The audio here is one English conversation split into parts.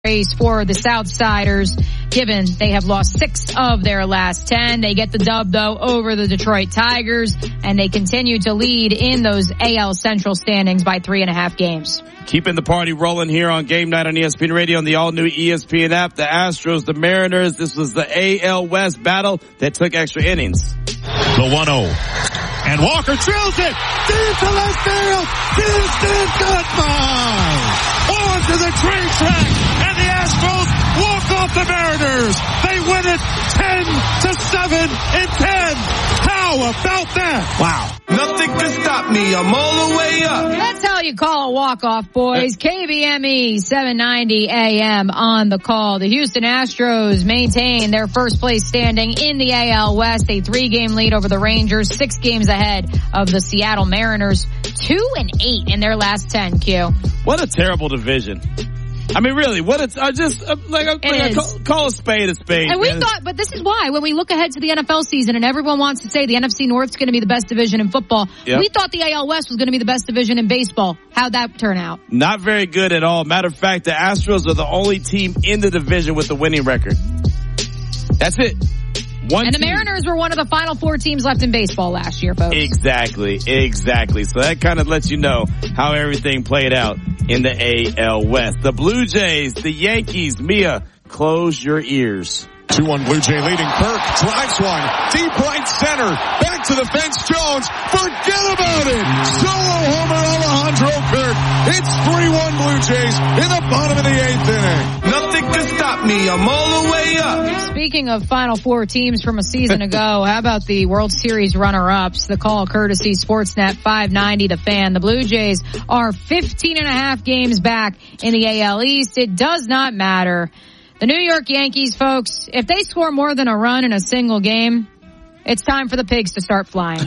race for the Southsiders, given they have lost 6 of their last 10. They get the dub, though, over the Detroit Tigers, and they continue to lead in those AL Central standings by 3.5 games. Keeping the party rolling here on Game Night on ESPN Radio and the all-new ESPN app. The Astros, the Mariners. This was the AL West battle that took extra innings. The 1-0. And Walker drills it deep to left field. Houston, goodbye. On to the train track, and the Astros walk off the Mariners. They win it 10-7 in 10. How about that? Wow. Nothing can stop me. I'm all the way up. That's how you call a walk-off, boys. KBME 790 AM on the call. The Houston Astros maintain their first place standing in the AL West. A 3-game lead over the Rangers, 6 games ahead of the Seattle Mariners. 2-8 in their last 10, Q. What a terrible division. I mean, really, what it's call a spade a spade. And we thought, but this is why, when we look ahead to the NFL season and everyone wants to say the NFC North's going to be the best division in football, we thought the AL West was going to be the best division in baseball. How'd that turn out? Not very good at all. Matter of fact, the Astros are the only team in the division with a winning record. That's it. And the Mariners were one of the final 4 teams left in baseball last year, folks. Exactly. So that kind of lets you know how everything played out in the AL West. The Blue Jays, the Yankees, Mia, close your ears. 2-1 Blue Jay leading. Kirk drives one. Deep right center. Back to the fence. Jones. Forget about it. Solo homer Alejandro Kirk. It's 3-1 Blue Jays in the bottom of the 8th inning. Nothing can stop me. I'm all the way up. Speaking of Final Four teams from a season ago, how about the World Series runner-ups? The call courtesy Sportsnet 590, The Fan. The Blue Jays are 15.5 games back in the AL East. It does not matter. The New York Yankees, folks, if they score more than a run in a single game, it's time for the pigs to start flying.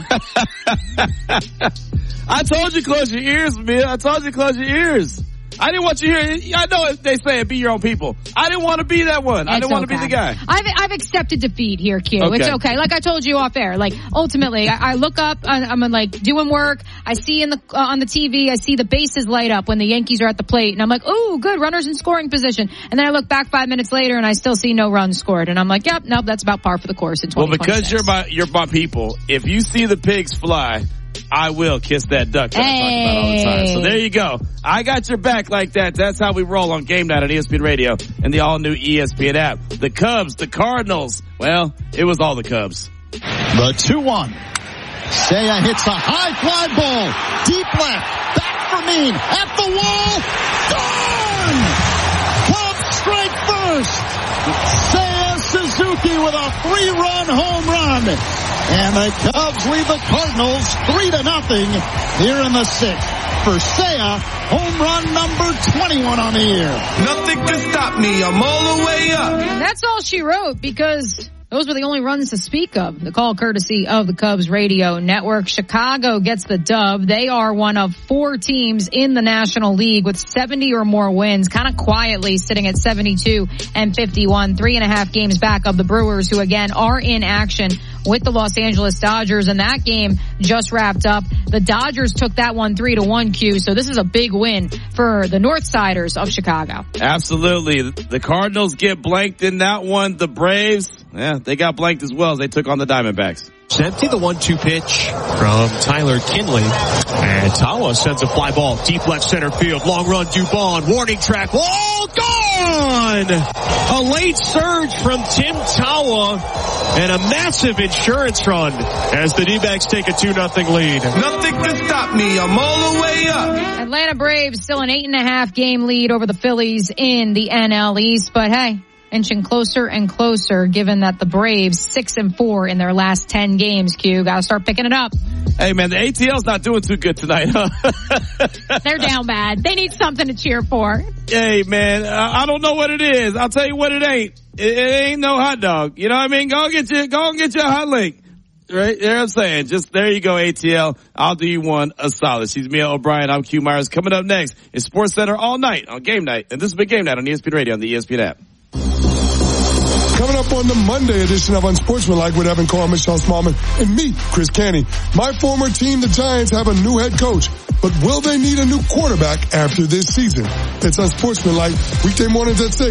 I told you close your ears, Mia. I told you close your ears. I didn't want you here. I know they say it, be your own people. I didn't want to be that one. I didn't want to be the guy. I've accepted defeat here, Q. Okay. It's okay. Like I told you off air. Like ultimately, I look up. I'm like doing work. I see on the TV. I see the bases light up when the Yankees are at the plate, and I'm like, ooh, good, runners in scoring position. And then I look back 5 minutes later, and I still see no runs scored. And I'm like, yep, nope, that's about par for the course in 2026. Well, because you're my people. If you see the pigs fly, I will kiss that duck that I talk about all the time. So there you go. I got your back like that. That's how we roll on Game Night on ESPN Radio and the all-new ESPN app. The Cubs, the Cardinals. Well, it was all the Cubs. The 2-1. Seiya hits a high fly ball. Deep left. Back for Mean. At the wall. Gone! Cubs strike first. Seiya Suzuki with a 3-run home run. And the Cubs lead the Cardinals 3-0 here in the 6th. For Seiya, home run number 21 on the year. Nothing can stop me. I'm all the way up. And that's all she wrote, because those were the only runs to speak of. The call courtesy of the Cubs radio network. Chicago gets the dub. They are one of 4 teams in the National League with 70 or more wins, kind of quietly sitting at 72 and 51, 3.5 games back of the Brewers, who again are in action with the Los Angeles Dodgers, and that game just wrapped up. The Dodgers took that one 3-1, Q, so this is a big win for the Northsiders of Chicago. Absolutely. The Cardinals get blanked in that one. The Braves, they got blanked as well as they took on the Diamondbacks. Empty the 1-2 pitch from Tyler Kinley. And Tawa sends a fly ball deep left center field. Long run, Dubon. Warning track. All gone! A late surge from Tim Tawa and a massive insurance run as the D-backs take a 2-0 lead. Nothing can stop me. I'm all the way up. Atlanta Braves still an 8.5 game lead over the Phillies in the NL East, but hey, inching closer and closer, given that the Braves 6-4 in their last 10 games. Q, gotta start picking it up. Hey man, the ATL's not doing too good tonight, huh? They're down bad. They need something to cheer for. Hey man, I don't know what it is. I'll tell you what it ain't. It ain't no hot dog. You know what I mean? Go and get you a hot link. Right? You know what I'm saying? Just there you go, ATL. I'll do you one a solid. She's Mia O'Brien. I'm Q Myers. Coming up next is Sports Center all night on Game Night. And this has been Game Night on ESPN Radio on the ESPN app. Coming up on the Monday edition of Unsportsmanlike with Evan Carr, Michelle Smallman, and me, Chris Canty. My former team, the Giants, have a new head coach, but will they need a new quarterback after this season? It's Unsportsmanlike, weekday mornings at 6.